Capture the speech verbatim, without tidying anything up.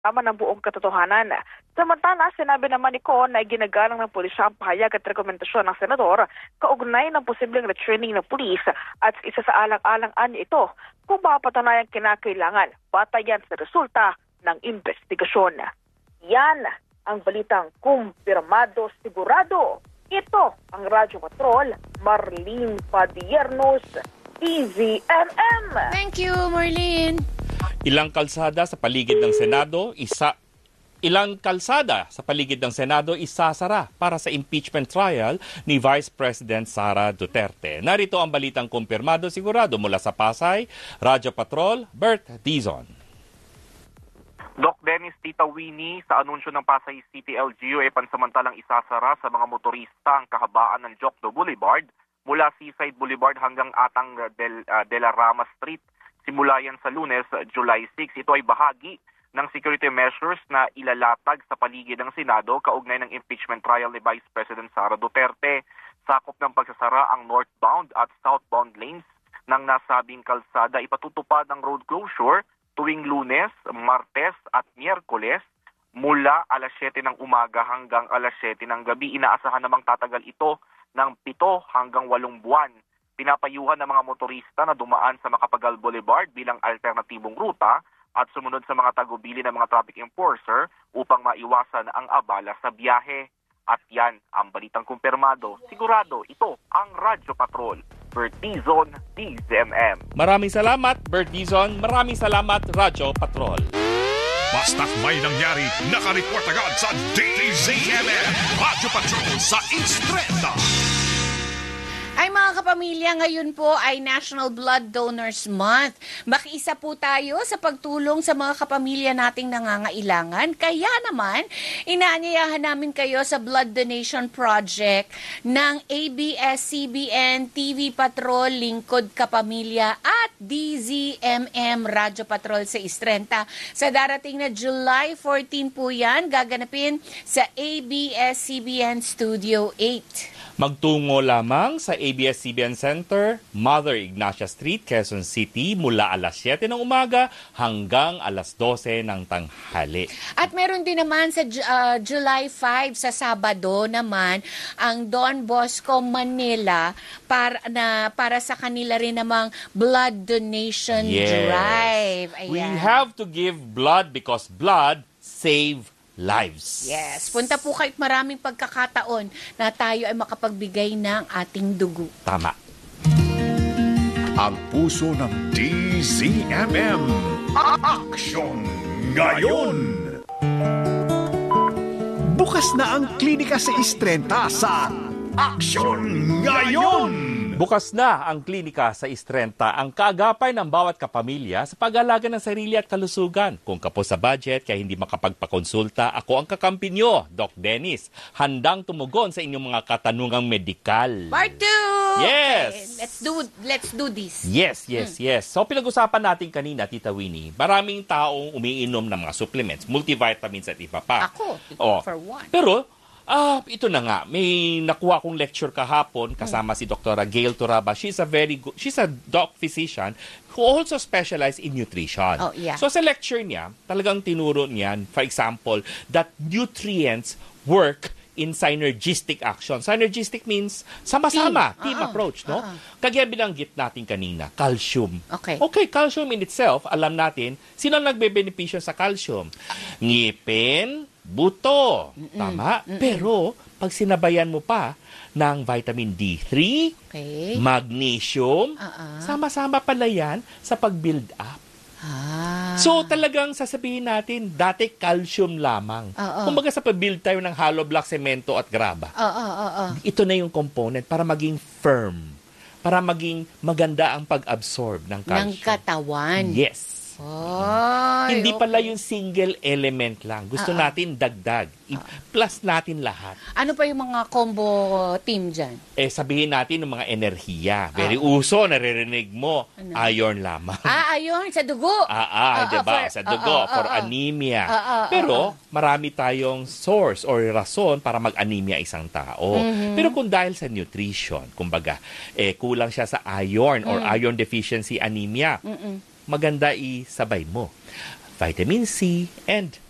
tama ng buong katotohanan. Samantala, sinabi naman ni Con na ginagalang ng pulisya ang pahayag at rekomendasyon ng senador kaugnay ng posibleng retraining ng pulis at isa sa alang-alang ito kung mapatunayang kinakailangan batayan sa resulta ng investigasyon. Yan ang balitang kumpirmado sigurado. Ito ang Radyo Patrol, Marlene Padiernos, D Z M M. Thank you, Marlene. Ilang kalsada sa paligid ng Senado, isa ilang kalsada sa paligid ng Senado isasara para sa impeachment trial ni Vice President Sara Duterte. Narito ang balitang kumpirmado sigurado mula sa Pasay, Radyo Patrol, Bert Dizon. Doc Dennis, Tita Winnie, sa anunsyo ng Pasay City L G U ay pansamantalang isasara sa mga motorista ang kahabaan ng Jokno Boulevard mula Seaside Boulevard hanggang Atang Del, uh, De La Rama Street. Simula yan sa Lunes, July sixth. Ito ay bahagi ng security measures na ilalatag sa paligid ng Senado kaugnay ng impeachment trial ni Vice President Sara Duterte. Sakop ng pagsasara ang northbound at southbound lanes ng nasabing kalsada. Ipatutupad ang road closure tuwing Lunes, Martes at Miyerkules mula alas siyete ng umaga hanggang alas siyete ng gabi. Inaasahan namang tatagal ito ng pito hanggang walong buwan. Pinapayuhan ng mga motorista na dumaan sa Macapagal Boulevard bilang alternatibong ruta at sumunod sa mga tagubili ng mga traffic enforcer upang maiwasan ang abala sa biyahe. At yan ang balitang kumpirmado. Sigurado, ito ang Radyo Patrol. Bert Dizon, D Z M M. Maraming salamat, Bert Dizon. Maraming salamat, Radyo Patrol. Basta't may nangyari, nakareport agad sa D Z M M. Radyo Patrol sa Instreta. Ay mga kapamilya, ngayon po ay National Blood Donors Month. Makiisa po tayo sa pagtulong sa mga kapamilya nating nangangailangan. Kaya naman, inaanyayahan namin kayo sa Blood Donation Project ng A B S C B N, T V Patrol, Lingkod Kapamilya at D Z M M Radyo Patrol sa Istrenta. Sa darating na July fourteen po yan, gaganapin sa A B S C B N Studio eight. Magtungo lamang sa A B S C B N Center, Mother Ignacia Street, Quezon City mula alas siyete ng umaga hanggang alas dose ng tanghali. At meron din naman sa uh, July fifth sa Sabado naman ang Don Bosco Manila para na para sa kanila rin namang blood donation yes. drive. Ayan. We have to give blood because blood save lives. Yes. Punta po kayo, maraming pagkakataon na tayo ay makapagbigay ng ating dugo. Tama. Ang puso ng D Z M M. Aksyon ngayon! Bukas na ang klinika sa Istrenta sa Aksyon ngayon! Bukas na ang klinika sa Istrenta, ang kaagapay ng bawat kapamilya sa pag-alaga ng sarili at kalusugan. Kung kapos sa budget kaya hindi makapagpakonsulta, ako ang kakampi nyo, Doc Dennis. Handang tumugon sa inyong mga katanungang medikal. Part two! Yes! Okay, let's do let's do this. Yes, yes, hmm. yes. So pinag-usapan natin kanina, Tita Winnie, maraming taong umiinom ng mga supplements, multivitamins at iba pa. Ako, oh. for one. Pero, Ah, ito na nga. May nakuha kong lecture kahapon kasama si Doctor Gail Turaba. She's a very good, she's a doc physician who also specializes in nutrition. Oh, yeah. So sa lecture niya, talagang tinuro niyan, for example, that nutrients work in synergistic action. Synergistic means sama-sama, team, team uh-uh. approach, no? Uh-uh. Kaya binanggit natin kanina, calcium. Okay. Okay, calcium in itself, alam natin, sino nagbe-benepisyo sa calcium? Ngipin, buto. Mm-mm. Tama? Mm-mm. Pero, pag sinabayan mo pa ng vitamin D three, okay. magnesium, uh-uh. sama-sama pala yan sa pag-build up. Ah. So, talagang sasabihin natin, dati calcium lamang. Uh-uh. Kumbaga sa pag-build tayo ng hollow block, semento at graba. Uh-uh, uh-uh. Ito na yung component para maging firm. Para maging maganda ang pag-absorb ng calcium. Ng katawan. Yes. Ay, Hindi okay. pala yung single element lang. Gusto uh-uh. natin dagdag. Uh-uh. Plus natin lahat. Ano pa yung mga combo team dyan? Eh, sabihin natin ng mga enerhiya. Very uh-uh. uso, naririnig mo. Ano? Iron lamang. Ah, iron sa dugo. Ah, ah, uh-uh, diba? For, sa dugo, uh-uh, for uh-uh. anemia. Uh-uh, Pero, uh-uh. marami tayong source or rason para mag-anemia isang tao. Mm-hmm. Pero kung dahil sa nutrition, kumbaga, eh, kulang siya sa iron or mm. iron deficiency anemia, Mm-mm. maganda isabay mo vitamin C and